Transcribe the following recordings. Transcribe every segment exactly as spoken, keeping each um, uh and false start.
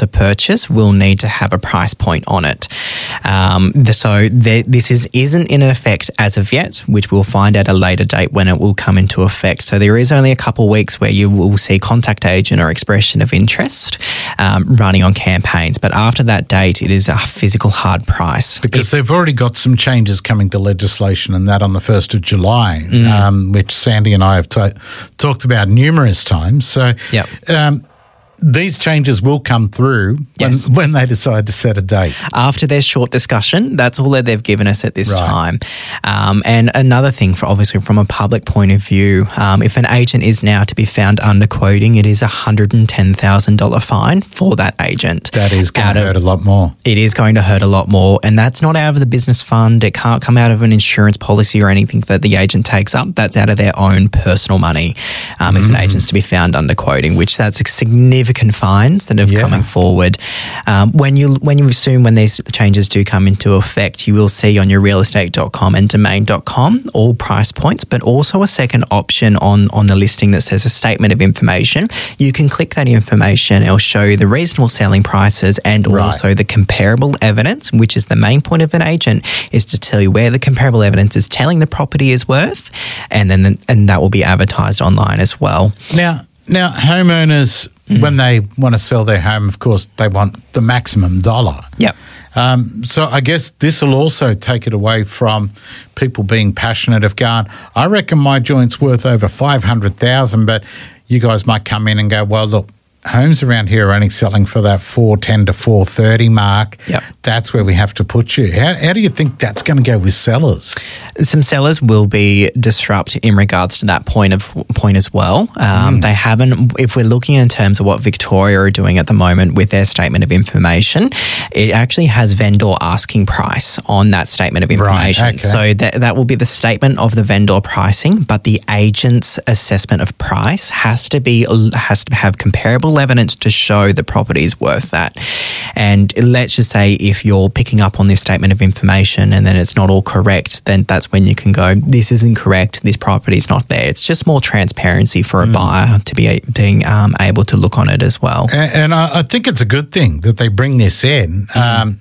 to purchase will need to have a price point on it. Um, the, so there, this is, isn't in effect as of yet, which we'll find at a later date when it will come into effect. So there is only a couple of weeks where you will see contact agent or expression of interest um, running on campaigns. But after that date, it is a physical hard price. Because if, they've already got some changes coming to legislation, and that on the first of July, mm. um, which Sandy and I have t- talked about numerous times. So yep. um, these changes will come through when, yes. when they decide to set a date. After their short discussion, that's all that they've given us at this right. time. Um, and another thing, for obviously from a public point of view, um, if an agent is now to be found underquoting, it is a one hundred ten thousand dollars fine for that agent. That is going to hurt a lot more. It is going to hurt a lot more. And that's not out of the business fund. It can't come out of an insurance policy or anything that the agent takes up. That's out of their own personal money um, if mm. an agent's to be found underquoting, which that's a significant fines that are yeah. coming forward. Um, when you when you assume when these changes do come into effect, you will see on your real estate dot com and domain dot com all price points, but also a second option on, on the listing that says a statement of information. You can click that information. It'll show you the reasonable selling prices and right. also the comparable evidence, which is the main point of an agent, is to tell you where the comparable evidence is telling the property is worth, and then the, and that will be advertised online as well. Now, now homeowners, mm. when they want to sell their home, of course, they want the maximum dollar. Yep. Um, so I guess this will also take it away from people being passionate of going, I reckon my joint's worth over five hundred thousand dollars, but you guys might come in and go, well, look, homes around here are only selling for that four ten to four thirty mark. Yep. That's where we have to put you. How, how do you think that's going to go with sellers? Some sellers will be disrupt in regards to that point of point as well. Um, mm. They haven't. If we're looking in terms of what Victoria are doing at the moment with their statement of information, it actually has vendor asking price on that statement of information. Right, okay. So that that will be the statement of the vendor pricing, but the agent's assessment of price has to be has to have comparable evidence to show the property is worth that. And let's just say if you're picking up on this statement of information and then it's not all correct, then that's when you can go, this isn't correct, this property is not there. It's just more transparency for a mm. buyer to be being um, able to look on it as well. And, and I, I think it's a good thing that they bring this in. Mm. Um,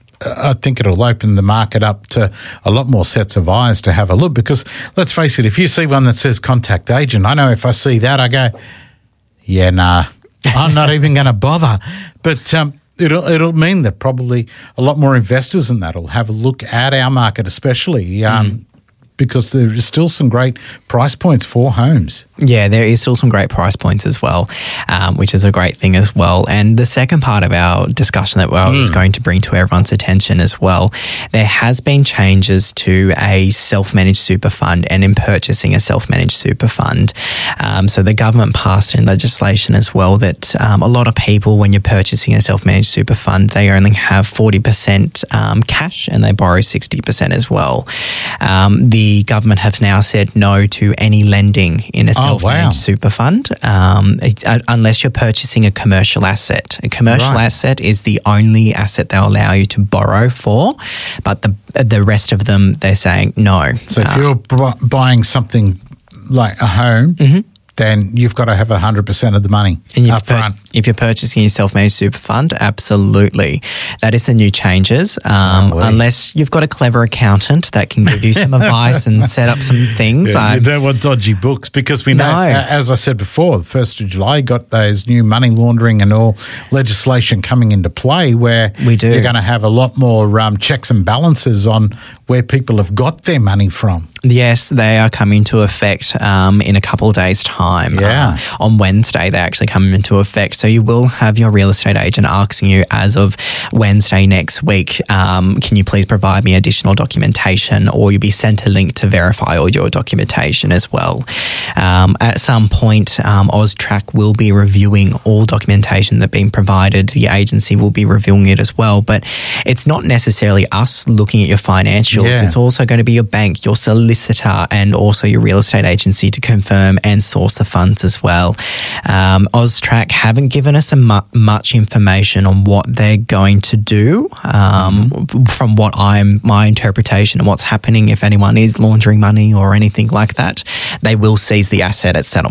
I think it'll open the market up to a lot more sets of eyes to have a look, because let's face it, if you see one that says contact agent, I know if I see that, I go, yeah, nah, I'm not even going to bother. But um, it'll it'll mean that probably a lot more investors than that will have a look at our market, especially um, mm. because there is still some great price points for homes. Yeah, there is still some great price points as well, um, which is a great thing as well. And the second part of our discussion that I was mm. going to bring to everyone's attention as well, there has been changes to a self-managed super fund and in purchasing a self-managed super fund. Um, so the government passed in legislation as well that um, a lot of people, when you're purchasing a self-managed super fund, they only have forty percent um, cash and they borrow sixty percent as well. Um, the government have now said no to any lending in a Oh, self-managed wow. super fund, um, uh, unless you're purchasing a commercial asset. A commercial Right. asset is the only asset they'll allow you to borrow for, but the the rest of them, they're saying no. So if Uh, you're bu- buying something like a home, mm-hmm. then you've got to have one hundred percent of the money And you've up front. pur- if you're purchasing your self-managed super fund, absolutely. That is the new changes. Um, Oh, unless you've got a clever accountant that can give you some advice and set up some things. Yeah, I- you don't want dodgy books, because we know, No. a- as I said before, the first of July got those new money laundering and all legislation coming into play, where We do. you're going to have a lot more um, checks and balances on where people have got their money from. Yes, they are coming into effect um, in a couple of days' time. Yeah. Uh, on Wednesday, they actually come into effect. So you will have your real estate agent asking you as of Wednesday next week, um, can you please provide me additional documentation, or you'll be sent a link to verify all your documentation as well. Um, at some point, um, AUSTRAC will be reviewing all documentation that's been provided. The agency will be reviewing it as well. But it's not necessarily us looking at your financials. Yeah. It's also going to be your bank, your solicitor, and also your real estate agency to confirm and source the funds as well. Um, AUSTRAC haven't given us a mu- much information on what they're going to do. Um, mm-hmm. From what I'm, my interpretation of what's happening, if anyone is laundering money or anything like that, they will seize the asset at settlement.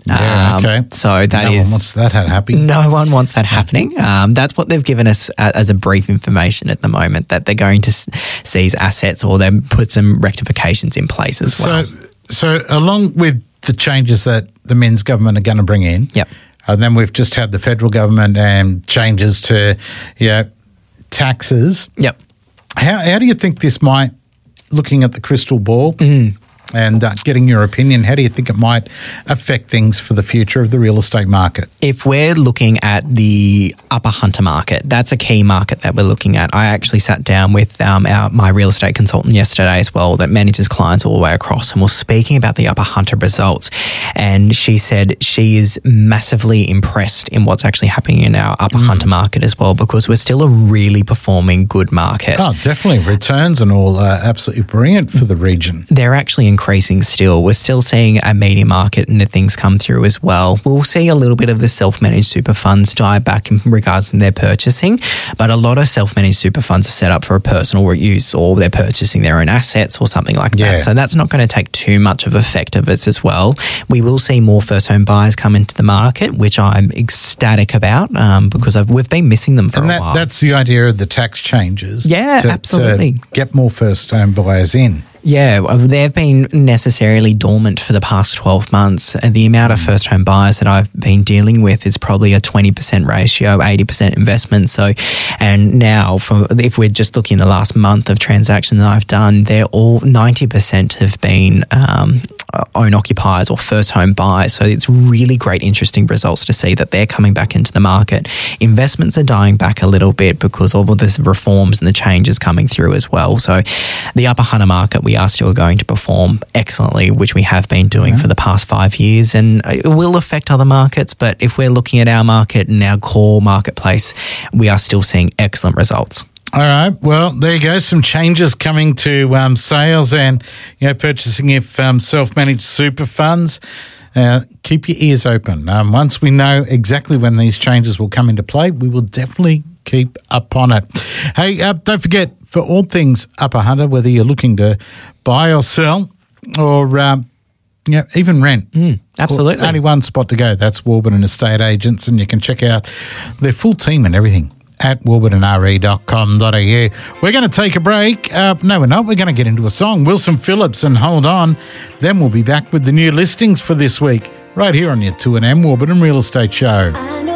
Yeah, Um, okay. So that no is one wants that to happen. no one wants that happening. Um, that's what they've given us a, as a brief information at the moment, that they're going to s- seize assets or they put some rectifications in place as well. So, so along with the changes that the Minns government are going to bring in, Yep. and then we've just had the federal government and changes to yeah taxes. Yep. How how do you think this might, looking at the crystal ball? Mm. And uh, getting your opinion, how do you think it might affect things for the future of the real estate market? If we're looking at the Upper Hunter market, that's a key market that we're looking at. I actually sat down with um, our, my real estate consultant yesterday as well, that manages clients all the way across, and we're speaking about the Upper Hunter results. And she said she is massively impressed in what's actually happening in our Upper mm. Hunter market as well, because we're still a really performing good market. Oh, definitely. Returns and all are absolutely brilliant for the region. They're actually increasing still. We're still seeing a media market and things come through as well. We'll see a little bit of the self-managed super funds die back in regards to their purchasing, but a lot of self-managed super funds are set up for a personal use, or they're purchasing their own assets or something like yeah. that. So that's not going to take too much of effect of it as well. We will see more first home buyers come into the market, which I'm ecstatic about um, because I've, we've been missing them for and a that, while. That's the idea of the tax changes. Yeah, to, absolutely. To get more first home buyers in. Yeah, they've been necessarily dormant for the past twelve months. And the amount of first home buyers that I've been dealing with is probably a twenty percent ratio, eighty percent investment. So, and now from, if we're just looking the last month of transactions that I've done, they're all ninety percent have been um, own occupiers or first home buyers. So it's really great, interesting results to see that they're coming back into the market. Investments are dying back a little bit because of all the reforms and the changes coming through as well. So the Upper Hunter market, we are still going to perform excellently, which we have been doing yeah. for the past five years, and it will affect other markets. But if we're looking at our market and our core marketplace, we are still seeing excellent results. All right. Well, there you go. Some changes coming to um, sales and you know purchasing of um, self-managed super funds. Uh, keep your ears open. Um, once we know exactly when these changes will come into play, we will definitely keep up on it. Hey, uh, don't forget, for all things Upper Hunter, whether you're looking to buy or sell or um, you know, even rent. Mm, absolutely. Only one spot to go. That's Warburton Estate Agents, and you can check out their full team and everything at warburton r e dot com dot a u. We're going to take a break. Uh, no, we're not. We're going to get into a song. Wilson Phillips and Hold On. Then we'll be back with the new listings for this week right here on your two N M Warburton Real Estate Show.